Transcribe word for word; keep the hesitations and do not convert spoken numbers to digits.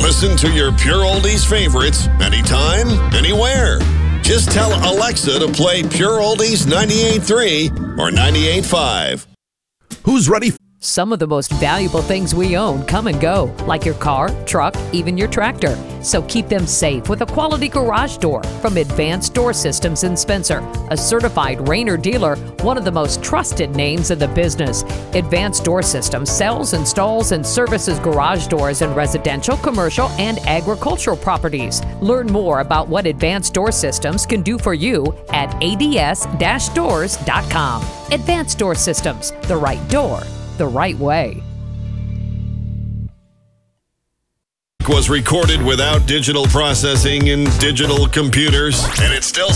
Listen to your Pure Oldies favorites anytime, anywhere. Just tell Alexa to play Pure Oldies ninety-eight point three or ninety-eight point five. Who's ready? Some of the most valuable things we own come and go, like your car, truck, even your tractor. So keep them safe with a quality garage door from Advanced Door Systems in Spencer, a certified Rainer dealer, one of the most trusted names in the business. Advanced Door Systems sells, installs, and services garage doors in residential, commercial, and agricultural properties. Learn more about what Advanced Door Systems can do for you at A D S dash doors dot com. Advanced Door Systems, the right door, the right way. Was recorded without digital processing and digital computers, and it still